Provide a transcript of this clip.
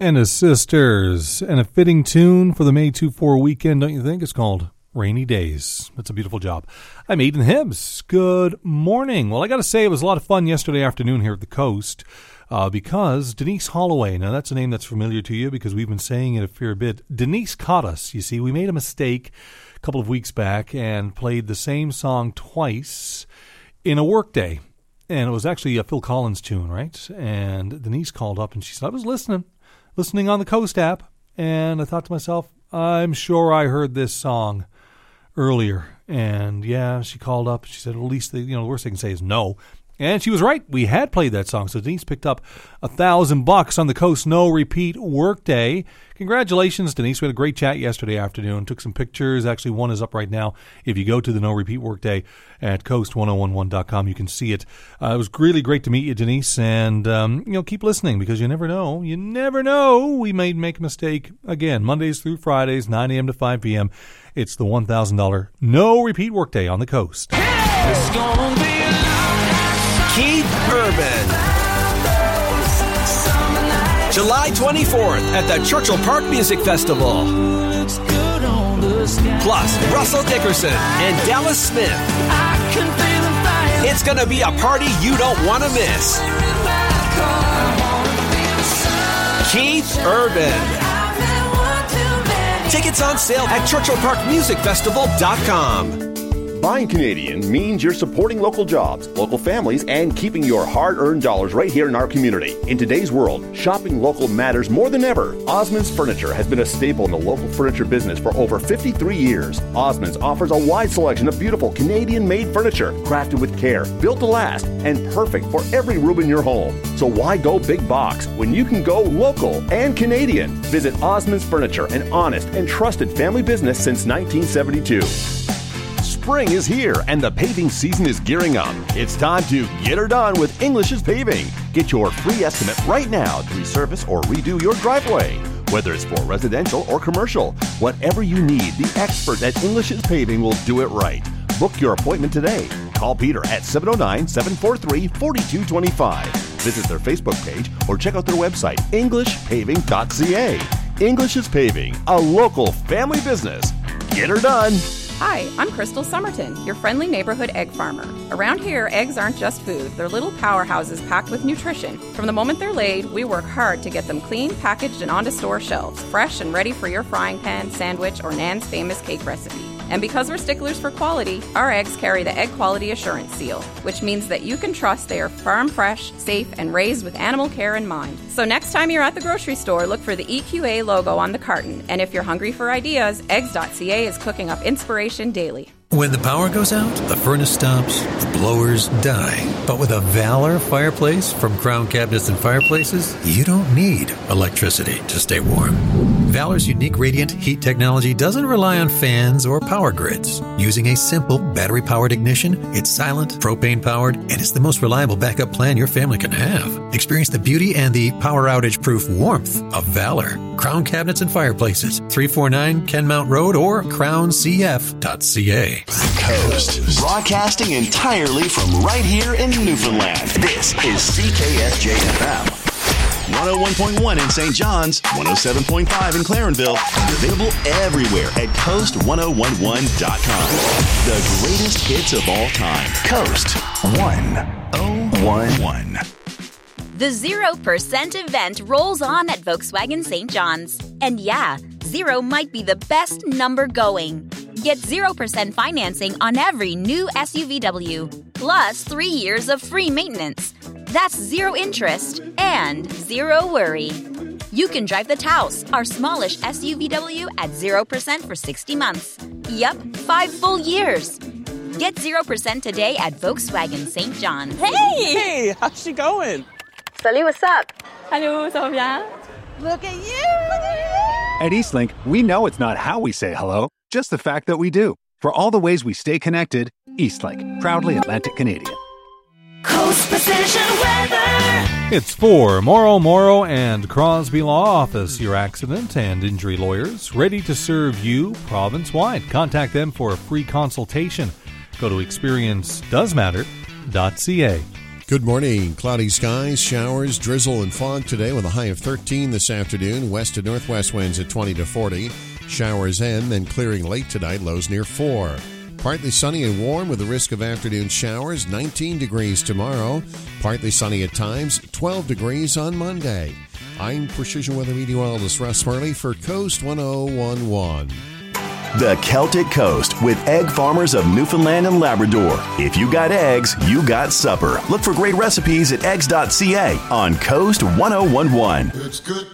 and his sisters, and a fitting tune for the May 2-4 weekend, don't you think? It's called Rainy Days. That's a beautiful job. I'm Aiden Hibbs. Good morning. Well, I got to say, it was a lot of fun yesterday afternoon here at the Coast because Denise Holloway, now that's a name that's familiar to you because we've been saying it a fair bit. Denise caught us. You see, we made a mistake a couple of weeks back and played the same song twice in a workday. And it was actually a Phil Collins tune, right? And Denise called up and she said, I was listening on the Coast app, and I thought to myself, I'm sure I heard this song earlier. And yeah, she called up. She said, at least the worst they can say is no. And she was right. We had played that song. So Denise picked up $1,000 on the Coast No Repeat Workday. Congratulations, Denise. We had a great chat yesterday afternoon. Took some pictures. Actually, one is up right now. If you go to the No Repeat Workday at coast1011.com, you can see it. It was really great to meet you, Denise. And, keep listening because you never know. You never know. We may make a mistake. Again, Mondays through Fridays, 9 a.m. to 5 p.m. It's the $1,000 No Repeat Workday on the Coast. It's gonna be Keith Urban. July 24th at the Churchill Park Music Festival. Plus, Russell Dickerson and Dallas Smith. It's going to be a party you don't want to miss. Keith Urban. Tickets on sale at ChurchillParkMusicFestival.com. Buying Canadian means you're supporting local jobs, local families, and keeping your hard-earned dollars right here in our community. In today's world, shopping local matters more than ever. Osmond's Furniture has been a staple in the local furniture business for over 53 years. Osmond's offers a wide selection of beautiful Canadian-made furniture, crafted with care, built to last, and perfect for every room in your home. So why go big box when you can go local and Canadian? Visit Osmond's Furniture, an honest and trusted family business since 1972. Spring is here and the paving season is gearing up. It's time to get her done with English's Paving. Get your free estimate right now to resurface or redo your driveway. Whether it's for residential or commercial, whatever you need, the expert at English's Paving will do it right. Book your appointment today. Call Peter at 709-743-4225. Visit their Facebook page or check out their website, englishpaving.ca. English's Paving, a local family business. Get her done. Hi, I'm Crystal Somerton, your friendly neighborhood egg farmer. Around here, eggs aren't just food. They're little powerhouses packed with nutrition. From the moment they're laid, we work hard to get them clean, packaged, and onto store shelves, fresh and ready for your frying pan, sandwich, or Nan's famous cake recipe. And because we're sticklers for quality, our eggs carry the Egg Quality Assurance Seal, which means that you can trust they are farm fresh, safe, and raised with animal care in mind. So next time you're at the grocery store, look for the EQA logo on the carton. And if you're hungry for ideas, eggs.ca is cooking up inspiration daily. When the power goes out, the furnace stops, the blowers die. But with a Valor fireplace from Crown Cabinets and Fireplaces, you don't need electricity to stay warm. Valor's unique radiant heat technology doesn't rely on fans or power grids. Using a simple battery-powered ignition, it's silent, propane-powered, and it's the most reliable backup plan your family can have. Experience the beauty and the power outage-proof warmth of Valor. Crown Cabinets and Fireplaces, 349 Kenmount Road or crowncf.ca. Coast, broadcasting entirely from right here in Newfoundland. This is CKSJ-FM. 101.1 in St. John's, 107.5 in Clarenville, and available everywhere at coast1011.com. The greatest hits of all time. Coast 1011. The 0% event rolls on at Volkswagen St. John's. And yeah, 0 might be the best number going. Get 0% financing on every new SUVW, plus 3 years of free maintenance. That's 0 interest and 0 worry. You can drive the Taos, our smallish SUVW, at 0% for 60 months. Yup, 5 full years. Get 0% today at Volkswagen St. John's. Hey, how's she going? Salut, what's up? Hello, ça va bien? Look at you! At Eastlink, we know it's not how we say hello, just the fact that we do. For all the ways we stay connected, Eastlink, proudly Atlantic Canadian. Coast Precision Weather. It's for Morrow and Crosby Law Office, your accident and injury lawyers, ready to serve you province-wide. Contact them for a free consultation. Go to experiencedoesmatter.ca. Good morning. Cloudy skies, showers, drizzle, and fog today with a high of 13 this afternoon. West to northwest winds at 20 to 40. Showers end, then clearing late tonight, lows near 4. Partly sunny and warm with the risk of afternoon showers, 19 degrees tomorrow. Partly sunny at times, 12 degrees on Monday. I'm Precision Weather Meteorologist Russ Murley for Coast 1011. The Celtic Coast with egg farmers of Newfoundland and Labrador. If you got eggs, you got supper. Look for great recipes at eggs.ca on Coast 1011. It's good.